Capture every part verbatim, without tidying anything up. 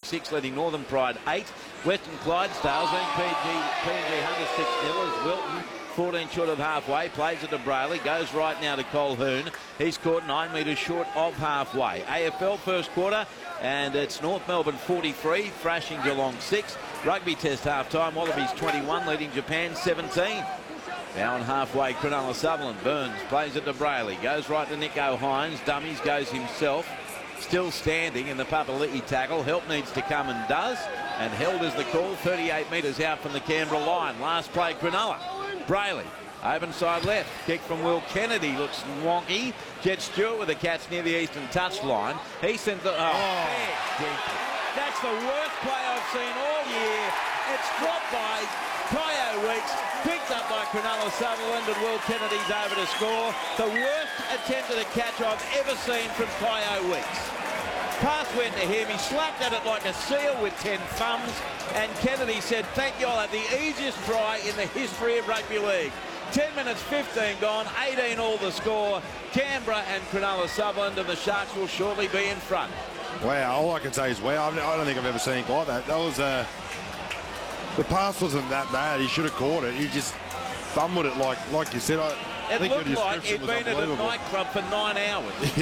six, leading Northern Pride eight. Western Clydesdales leading P N G Hunter six nil as Wilton fourteen short of halfway, plays it to Brayley, goes right now to Colquhoun. He's caught nine metres short of halfway. A F L first quarter, and it's North Melbourne forty-three, thrashing Geelong six. Rugby test half-time, Wallabies twenty-one, leading Japan seventeen. Now on halfway, Cronulla Sutherland. Burns plays it to Brayley, goes right to Nico Hines, dummies, goes himself. Still standing in the Papali'i tackle. Help needs to come and does, and held is the call, thirty-eight metres out from the Canberra line. Last play, Cronulla. Brayley, open side left. Kick from Will Kennedy, looks wonky. Jet Stewart with the catch near the eastern touchline. He sends the... Oh, oh. That's the worst play I've seen all year. It's dropped by Kyo Weeks, picked up by Cronulla Sutherland, and Will Kennedy's over to score. The worst attempt at a catch I've ever seen from Kyo Weeks. Pass went to him, he slapped at it like a seal with ten thumbs, and Kennedy said, thank you, I'll have the easiest try in the history of rugby league. ten minutes fifteen gone, eighteen all the score. Canberra and Cronulla Sutherland, and the Sharks will shortly be in front. Wow, all I can say is wow. I don't think I've ever seen it like that. That was uh, the pass wasn't that bad. He should have caught it. He just fumbled it like like you said. I, it I think looked like he'd been at a nightclub for nine hours. Yeah,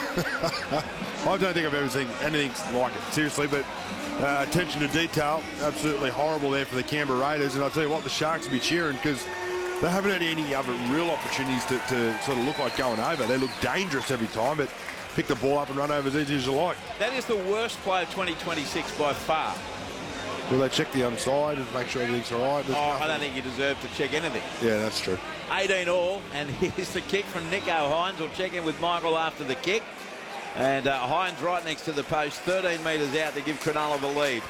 I, I don't think I've ever seen anything like it, seriously, but uh, attention to detail, absolutely horrible there for the Canberra Raiders. And I'll tell you what, the Sharks will be cheering because they haven't had any other real opportunities to, to sort of look like going over. They look dangerous every time, but pick the ball up and run over as easy as you like. That is the worst play of twenty twenty-six by far. Will they check the onside and make sure everything's all right? There's oh, nothing. I don't think you deserve to check anything. Yeah, that's true. eighteen all, and here's the kick from Nico Hines. We'll check in with Michael after the kick. And uh, Hines right next to the post, thirteen metres out to give Cronulla the lead.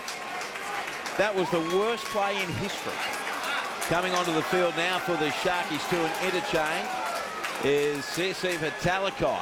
That was the worst play in history. Coming onto the field now for the Sharkies to an interchange is Sifa Talakai.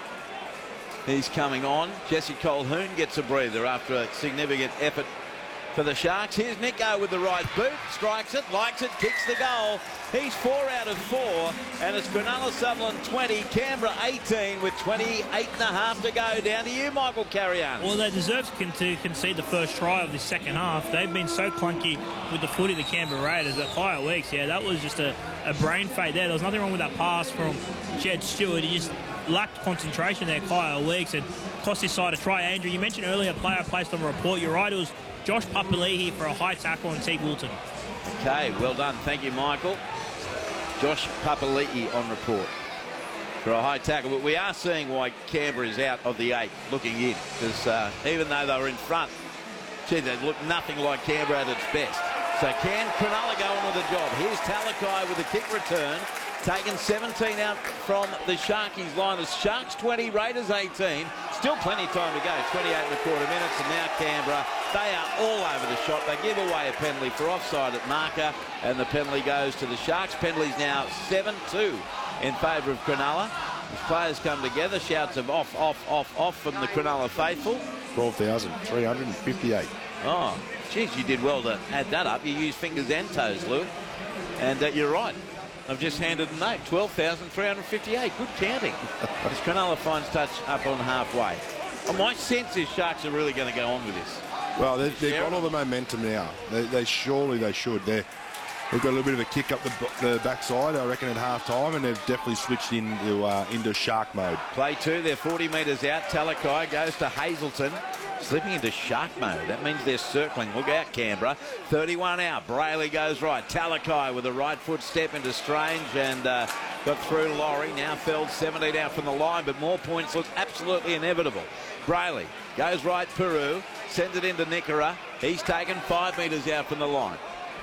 He's coming on. Jesse Colquhoun gets a breather after a significant effort for the Sharks. Here's Nico with the right boot, strikes it, likes it, kicks the goal. He's four out of four, and it's Cronulla Sutherland twenty, Canberra eighteen with twenty-eight and a half to go. Down to you, Michael Carrion. Well, they deserve to concede the first try of the second half. They've been so clunky with the footy, the Canberra Raiders. That Kyo Weeks, yeah, that was just a, a brain fade there. There was nothing wrong with that pass from Jed Stewart. He just lacked concentration there, Kyo Weeks, and cost his side a try. Andrew, you mentioned earlier a player placed on a report. You're right, it was Josh Papali'i for a high tackle on Teague Wilton. Okay, well done. Thank you, Michael. Josh Papali'i on report for a high tackle. But we are seeing why Canberra is out of the eight looking in, because uh, even though they were in front, gee, they look nothing like Canberra at its best. So can Cronulla go on with the job? Here's Talakai with a kick return. Taken seventeen out from the Sharkies line. The Sharks twenty, Raiders eighteen. Still plenty of time to go. twenty-eight and a quarter minutes, and now Canberra, they are all over the shop. They give away a penalty for offside at marker, and the penalty goes to the Sharks. Penalty's now seven two in favour of Cronulla. As players come together, shouts of off, off, off, off from the Cronulla faithful. twelve thousand three hundred fifty-eight. Oh, geez, you did well to add that up. You used fingers and toes, Lou. And uh, you're right. I've just handed a note, twelve thousand three hundred fifty-eight. Good counting. As Cronulla finds touch up on halfway. Well, my sense is Sharks are really going to go on with this. Well, they've, they've got all the momentum now. They, they surely they should. They're, they've got a little bit of a kick up the, the backside, I reckon, at half-time, and they've definitely switched into, uh, into Shark mode. Play two, they're forty metres out. Talakai goes to Hazelton. Slipping into Shark mode. That means they're circling. Look out, Canberra. thirty-one out. Brayley goes right. Talakai with a right foot step into Strange and uh, got through Laurie. Now Feld seventeen out from the line, but more points look absolutely inevitable. Brayley goes right. Peru sends it into Nickera. He's taken five metres out from the line.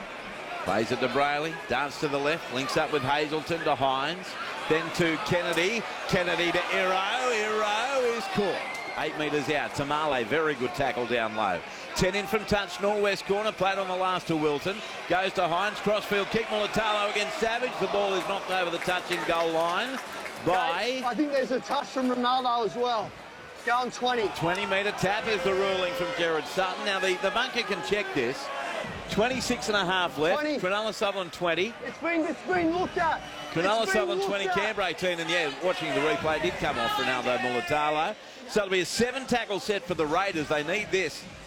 Plays it to Brayley. Dance to the left. Links up with Hazelton to Hines. Then to Kennedy. Kennedy to Iro. Iro is caught. Eight metres out. Tamale, very good tackle down low. Ten in from touch, northwest corner. Played on the last to Wilton. Goes to Hines. Crossfield kick. Mulatalo against Savage. The ball is knocked over the touch-in goal line by... I think there's a touch from Ronaldo as well. Going twenty. twenty metre tap is the ruling from Gerard Sutton. Now, the, the bunker can check this. twenty-six and a half left. twenty. Cronulla Sutherland twenty. It's been, it's been looked at. Cronulla Sutherland twenty, Canberra eighteen. And yeah, watching the replay did come off Ronaldo Mulatalo. So it'll be a seven tackle set for the Raiders. They need this